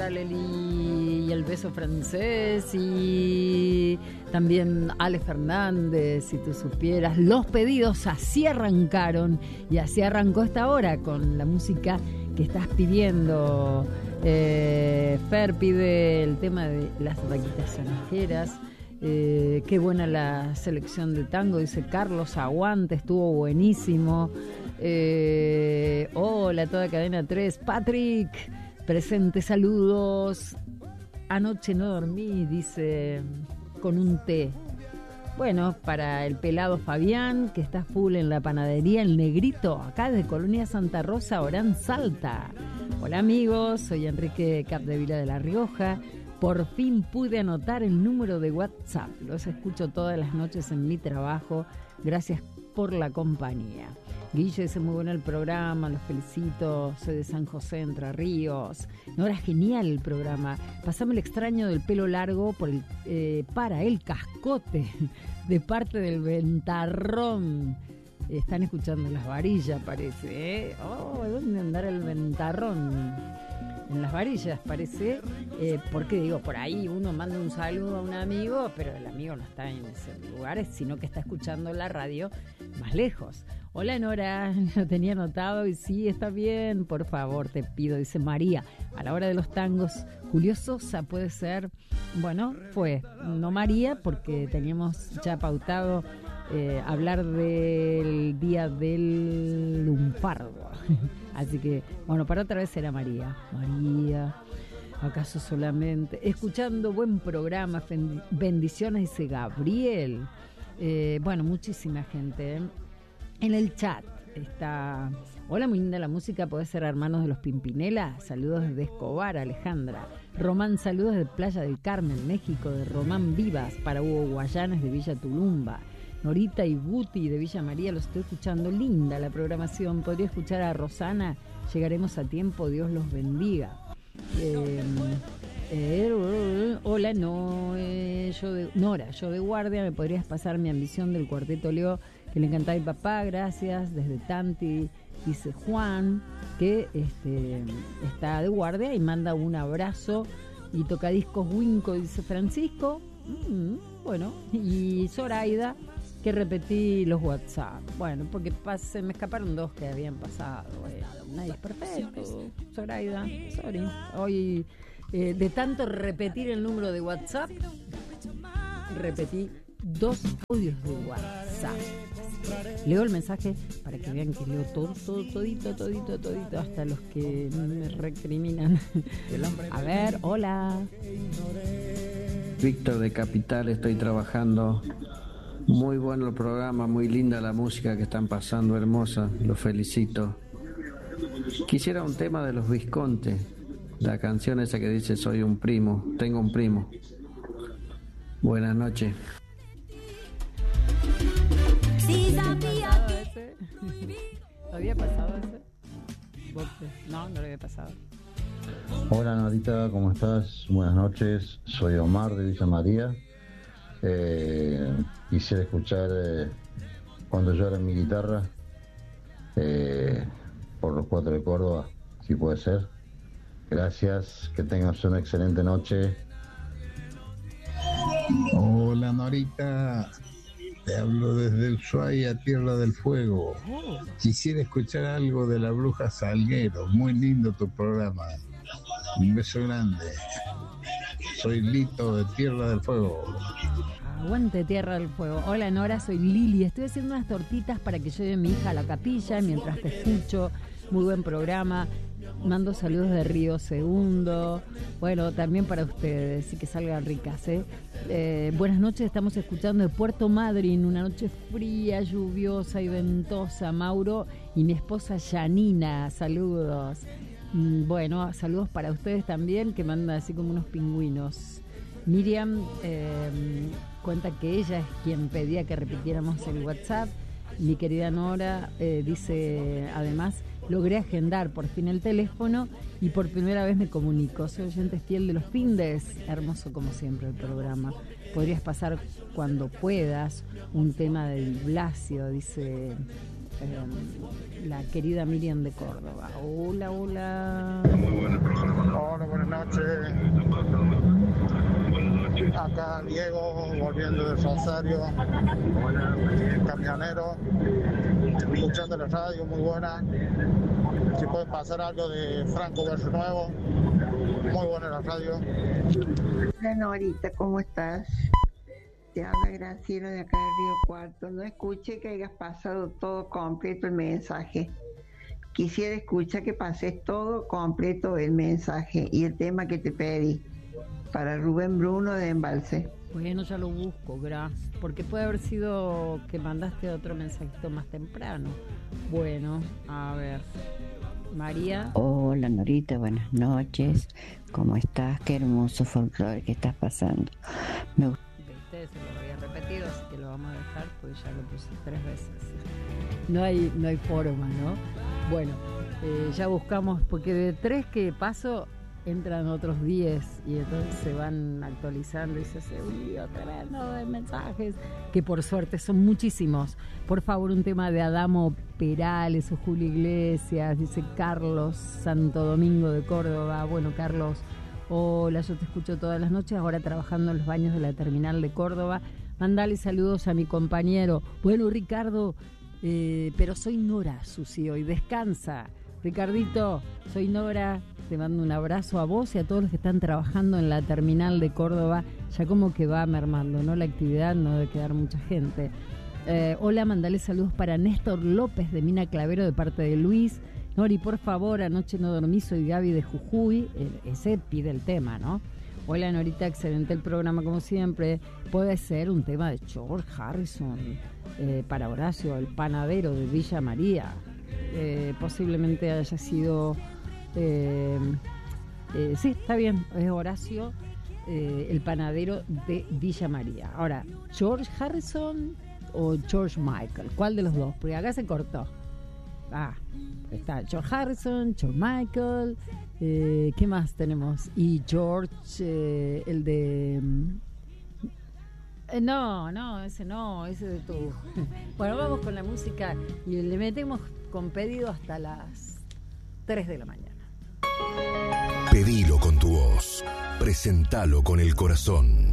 Leli y el beso francés, y también Ale Fernández, si tú supieras. Los pedidos así arrancaron, y así arrancó esta hora con la música que estás pidiendo. Fer pide el tema de las vaquitas sonajeras. Qué buena la selección de tango, dice Carlos. Aguante, estuvo buenísimo. Hola, toda cadena 3. Patrick presente, saludos. Anoche no dormí, dice, con un té. Bueno, para el pelado Fabián, que está full en la panadería El Negrito, acá de Colonia Santa Rosa, Orán, Salta. Hola amigos, soy Enrique Capdevila de La Rioja. Por fin pude anotar el número de WhatsApp. Los escucho todas las noches en mi trabajo. Gracias por la compañía. Guille dice, muy bueno el programa, los felicito, soy de San José, Entre Ríos. No, era genial el programa. Pasame el extraño del pelo largo para el cascote, de parte del ventarrón. Están escuchando Las Varillas, parece, ¿eh? Oh, ¿dónde andará el ventarrón? En Las Varillas, parece. Porque digo, por ahí uno manda un saludo a un amigo, pero el amigo no está en ese lugar, sino que está escuchando la radio más lejos. Hola Nora, lo tenía anotado y sí, está bien, por favor, te pido, dice María. A la hora de los tangos, Julio Sosa puede ser. Bueno, fue, no María, porque teníamos ya pautado hablar del día del lunfardo. Así que, bueno, para otra vez será María. María, ¿acaso solamente? Escuchando buen programa, bendiciones, dice Gabriel. Bueno, muchísima gente, ¿eh? En el chat está, hola, muy linda la música, puede ser Hermanos de los Pimpinela, saludos desde Escobar, Alejandra. Román, saludos de Playa del Carmen, México, de Román Vivas, para Hugo Guayanes de Villa Tulumba. Norita y Guti de Villa María, los estoy escuchando, linda la programación. Podría escuchar a Rosana, llegaremos a tiempo, Dios los bendiga. Hola, Nora, yo de guardia, ¿me podrías pasar mi ambición del Cuarteto Leo, que le encantaba a mi papá? Gracias, desde Tanti, dice Juan, que está de guardia y manda un abrazo. Y tocadiscos Winco, dice Francisco. Bueno, y Zoraida, que repetí los WhatsApp. Bueno, porque se me escaparon dos que habían pasado. Nadie es perfecto. Zoraida, sorry. Hoy, de tanto repetir el número de WhatsApp, repetí 2 audios de WhatsApp. Leo el mensaje para que vean que leo todito, hasta los que me recriminan. A ver, hola. Víctor de Capital, estoy trabajando. Muy bueno el programa, muy linda la música que están pasando, hermosa, los felicito. Quisiera un tema de los Visconti, la canción esa que dice soy un primo, tengo un primo. Buenas noches. ¿Había pasado ese? No, no lo había pasado. Hola Norita, ¿cómo estás? Buenas noches, soy Omar de Villa María. Quisiera escuchar Cuando llora mi guitarra, por los 4 de Córdoba, si puede ser. Gracias, que tengas una excelente noche. Hola Norita, te hablo desde Ushuaia, Tierra del Fuego. Quisiera escuchar algo de la Bruja Salguero, muy lindo tu programa. Un beso grande. Soy Lito de Tierra del Fuego. Aguante Tierra del Fuego. Hola Nora, soy Lili. Estoy haciendo unas tortitas para que lleve mi hija a la capilla mientras te escucho. Muy buen programa. Mando saludos de Río Segundo. Bueno, también para ustedes y que salgan ricas, ¿eh? Buenas noches, estamos escuchando de Puerto Madryn, una noche fría, lluviosa y ventosa. Mauro y mi esposa Janina, saludos. Bueno, saludos para ustedes también, que mandan así como unos pingüinos. Miriam cuenta que ella es quien pedía que repitiéramos el WhatsApp. Mi querida Nora dice, además, logré agendar por fin el teléfono y por primera vez me comunico. Soy oyente fiel de los findes. Hermoso como siempre el programa. Podrías pasar cuando puedas un tema del Blasio, dice la querida Miriam de Córdoba. Hola, hola. Hola, buenas noches. Acá Diego, volviendo del Rosario, camionero, escuchando la radio, muy buena. Si pueden pasar algo de Franco Verso Nuevo, muy buena la radio. Hola Norita, ¿cómo estás? Te habla Graciela de acá de Río Cuarto. No escuché que hayas pasado todo completo el mensaje. Quisiera escuchar que pases todo completo el mensaje y el tema que te pedí para Rubén Bruno de Embalse. Bueno, ya lo busco, gracias. Porque puede haber sido que mandaste otro mensajito más temprano. Bueno, a ver. María. Hola Norita, buenas noches. ¿Cómo estás? Qué hermoso folclore que estás pasando. Me gusta. Viste, se lo había repetido, así que lo vamos a dejar porque ya lo puse 3 veces. No hay forma, ¿no? Bueno, ya buscamos, porque de 3 que paso entran otros 10 y entonces se van actualizando y se hace un lío tremendo de mensajes, que por suerte son muchísimos. Por favor, un tema de Adamo Perales o Julio Iglesias, dice Carlos Santo Domingo de Córdoba. Bueno, Carlos, hola, yo te escucho todas las noches, ahora trabajando en los baños de la terminal de Córdoba. Mandale saludos a mi compañero. Bueno, Ricardo, pero soy Nora, Susi, hoy descansa. Ricardito, soy Nora, te mando un abrazo a vos y a todos los que están trabajando en la terminal de Córdoba. Ya como que va mermando, ¿no? La actividad, no debe quedar mucha gente. Hola, mandale saludos para Néstor López de Mina Clavero de parte de Luis. Nori, por favor, anoche no dormí, soy Gaby de Jujuy. Ese pide el tema, ¿no? Hola, Norita, excelente el programa como siempre. Puede ser un tema de George Harrison para Horacio, el panadero de Villa María. Posiblemente haya sido sí, está bien, es Horacio, el panadero de Villa María. Ahora, George Harrison o George Michael, ¿cuál de los dos? Porque acá se cortó. Está George Harrison, George Michael, ¿qué más tenemos? Y George, el de no, ese de tu. Bueno, vamos con la música y le metemos con pedido hasta las 3 de la mañana. Pedilo con tu voz, presentalo con el corazón.